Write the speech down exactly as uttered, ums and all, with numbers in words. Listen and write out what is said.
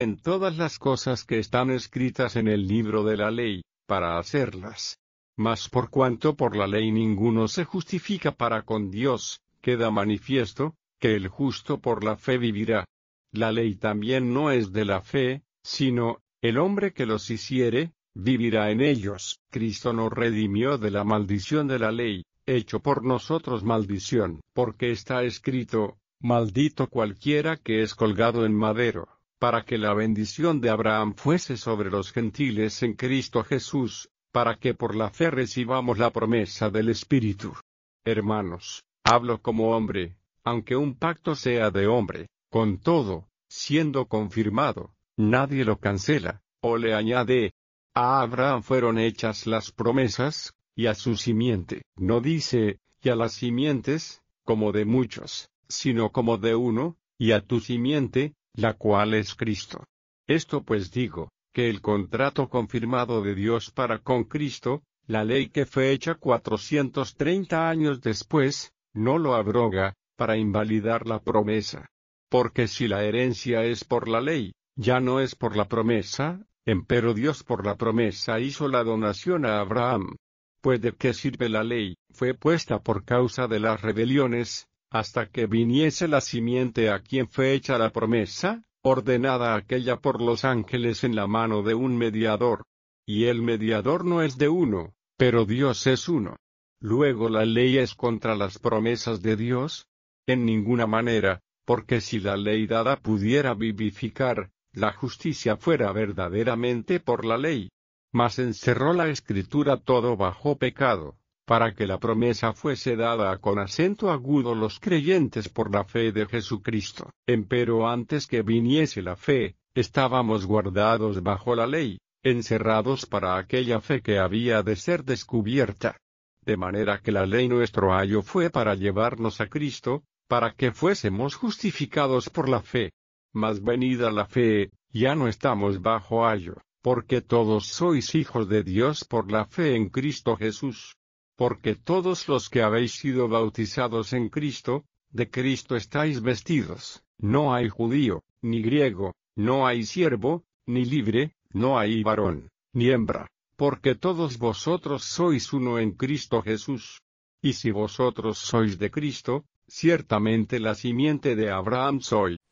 en todas las cosas que están escritas en el libro de la ley, para hacerlas. Mas por cuanto por la ley ninguno se justifica para con Dios, queda manifiesto, que el justo por la fe vivirá. La ley también no es de la fe, sino, el hombre que los hiciere, vivirá en ellos. Cristo nos redimió de la maldición de la ley, hecho por nosotros maldición, porque está escrito, maldito cualquiera que es colgado en madero, para que la bendición de Abraham fuese sobre los gentiles en Cristo Jesús, para que por la fe recibamos la promesa del Espíritu. Hermanos, hablo como hombre, aunque un pacto sea de hombre, con todo, siendo confirmado, nadie lo cancela, o le añade. A Abraham fueron hechas las promesas, y a su simiente. No dice, y a las simientes, como de muchos, sino como de uno, y a tu simiente, la cual es Cristo. Esto pues digo, que el contrato confirmado de Dios para con Cristo, la ley que fue hecha cuatrocientos treinta años después, no lo abroga, para invalidar la promesa. Porque si la herencia es por la ley, ya no es por la promesa, empero Dios por la promesa hizo la donación a Abraham. Pues de qué sirve la ley, fue puesta por causa de las rebeliones, hasta que viniese la simiente a quien fue hecha la promesa, ordenada aquella por los ángeles en la mano de un mediador. Y el mediador no es de uno, pero Dios es uno. Luego la ley es contra las promesas de Dios. En ninguna manera, porque si la ley dada pudiera vivificar, la justicia fuera verdaderamente por la ley. Mas encerró la Escritura todo bajo pecado, para que la promesa fuese dada con acento agudo los creyentes por la fe de Jesucristo. Empero antes que viniese la fe, estábamos guardados bajo la ley, encerrados para aquella fe que había de ser descubierta. De manera que la ley nuestro ayo fue para llevarnos a Cristo, para que fuésemos justificados por la fe. Mas venida la fe, ya no estamos bajo ayo, porque todos sois hijos de Dios por la fe en Cristo Jesús. Porque todos los que habéis sido bautizados en Cristo, de Cristo estáis vestidos. No hay judío, ni griego, no hay siervo, ni libre, no hay varón, ni hembra, porque todos vosotros sois uno en Cristo Jesús. Y si vosotros sois de Cristo, ciertamente la simiente de Abraham sois,